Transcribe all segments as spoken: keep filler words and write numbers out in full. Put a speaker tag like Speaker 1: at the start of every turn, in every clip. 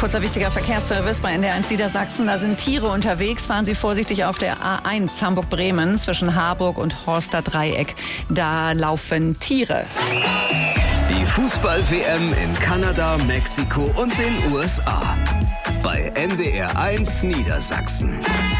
Speaker 1: Kurzer wichtiger Verkehrsservice bei N D R eins Niedersachsen. Da sind Tiere unterwegs. Fahren Sie vorsichtig auf der A eins Hamburg-Bremen zwischen Harburg und Horster Dreieck. Da laufen Tiere.
Speaker 2: Die Fußball-W M in Kanada, Mexiko und den U S A. Bei N D R eins Niedersachsen.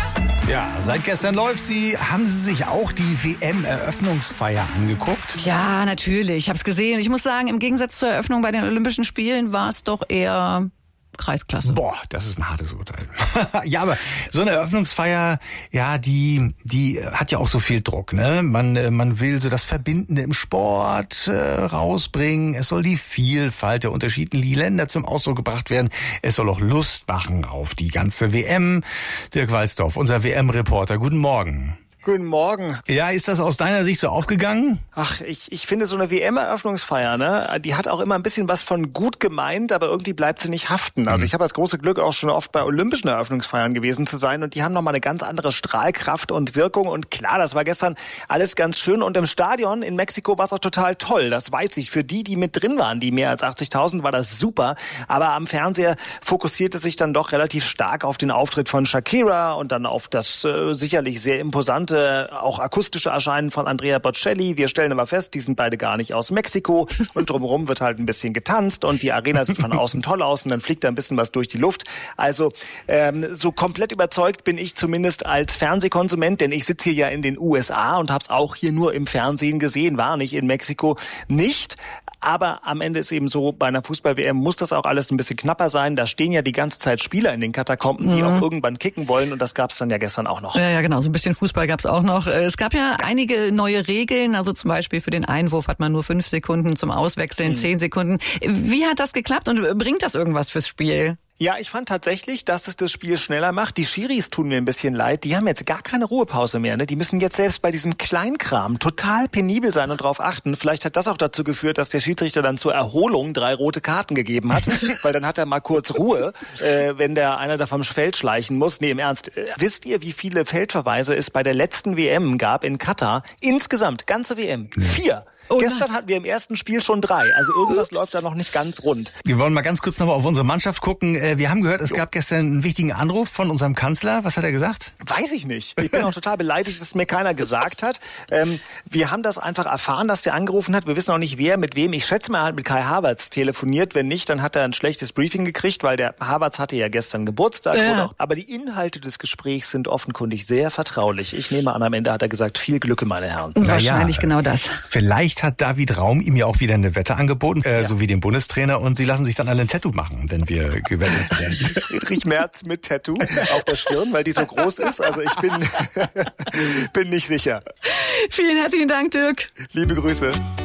Speaker 3: Ja, seit gestern läuft sie. Haben Sie sich auch die W M-Eröffnungsfeier angeguckt?
Speaker 1: Ja, natürlich. Ich habe es gesehen. Ich muss sagen, im Gegensatz zur Eröffnung bei den Olympischen Spielen war es doch eher Kreisklasse.
Speaker 3: Boah, das ist ein hartes Urteil. Ja, aber so eine Eröffnungsfeier, ja, die die hat ja auch so viel Druck, ne? Man man will so das Verbindende im Sport äh, rausbringen. Es soll die Vielfalt der unterschiedlichen Länder zum Ausdruck gebracht werden. Es soll auch Lust machen auf die ganze W M. Dirk Walzdorf, unser W M-Reporter. Guten Morgen.
Speaker 4: Guten Morgen.
Speaker 3: Ja, ist das aus deiner Sicht so aufgegangen?
Speaker 4: Ach, ich, ich finde so eine W M-Eröffnungsfeier, ne, die hat auch immer ein bisschen was von gut gemeint, aber irgendwie bleibt sie nicht haften. Also ich habe das große Glück, auch schon oft bei olympischen Eröffnungsfeiern gewesen zu sein und die haben nochmal eine ganz andere Strahlkraft und Wirkung und klar, das war gestern alles ganz schön und im Stadion in Mexiko war es auch total toll, das weiß ich. Für die, die mit drin waren, die mehr als achtzigtausend, war das super, aber am Fernseher fokussierte sich dann doch relativ stark auf den Auftritt von Shakira und dann auf das äh, sicherlich sehr imposante auch akustische Erscheinen von Andrea Bocelli. Wir stellen aber fest, die sind beide gar nicht aus Mexiko und drumherum wird halt ein bisschen getanzt und die Arena sieht von außen toll aus und dann fliegt da ein bisschen was durch die Luft. Also ähm, so komplett überzeugt bin ich zumindest als Fernsehkonsument, denn ich sitze hier ja in den U S A und habe es auch hier nur im Fernsehen gesehen, war nicht in Mexiko, nicht. Aber am Ende ist eben so, bei einer Fußball-W M muss das auch alles ein bisschen knapper sein. Da stehen ja die ganze Zeit Spieler in den Katakomben, die mhm. auch irgendwann kicken wollen und das gab es dann ja gestern auch noch.
Speaker 1: Ja, ja, genau, so ein bisschen Fußball gab es auch noch. Es gab ja einige neue Regeln, also zum Beispiel für den Einwurf hat man nur fünf Sekunden, zum Auswechseln mhm. zehn Sekunden. Wie hat das geklappt und bringt das irgendwas fürs Spiel?
Speaker 4: Ja, ich fand tatsächlich, dass es das Spiel schneller macht. Die Schiris tun mir ein bisschen leid. Die haben jetzt gar keine Ruhepause mehr. Ne? Die müssen jetzt selbst bei diesem Kleinkram total penibel sein und darauf achten. Vielleicht hat das auch dazu geführt, dass der Schiedsrichter dann zur Erholung drei rote Karten gegeben hat. Weil dann hat er mal kurz Ruhe, äh, wenn der einer da vom Feld schleichen muss. Nee, im Ernst. Äh, wisst ihr, wie viele Feldverweise es bei der letzten W M gab in Katar? Insgesamt, ganze W M. Vier. Oh, gestern hatten wir im ersten Spiel schon drei. Also irgendwas Ups. läuft da noch nicht ganz rund.
Speaker 3: Wir wollen mal ganz kurz nochmal auf unsere Mannschaft gucken. Wir haben gehört, es jo. gab gestern einen wichtigen Anruf von unserem Kanzler. Was hat er gesagt?
Speaker 4: Weiß ich nicht. Ich bin auch total beleidigt, dass es mir keiner gesagt hat. Ähm, wir haben das einfach erfahren, dass der angerufen hat. Wir wissen auch nicht, wer mit wem. Ich schätze mal, er hat mit Kai Havertz telefoniert. Wenn nicht, dann hat er ein schlechtes Briefing gekriegt, weil der Havertz hatte ja gestern Geburtstag. Ja. Auch, aber die Inhalte des Gesprächs sind offenkundig sehr vertraulich. Ich nehme an, am Ende hat er gesagt, viel Glück, meine Herren.
Speaker 1: Wahrscheinlich ja, genau das.
Speaker 3: Vielleicht hat David Raum ihm ja auch wieder eine Wette angeboten, äh, ja. so wie dem Bundestrainer. Und sie lassen sich dann alle ein Tattoo machen, wenn wir gewettet werden.
Speaker 4: Friedrich Merz mit Tattoo auf der Stirn, weil die so groß ist. Also ich bin, bin nicht sicher.
Speaker 1: Vielen herzlichen Dank, Dirk.
Speaker 4: Liebe Grüße.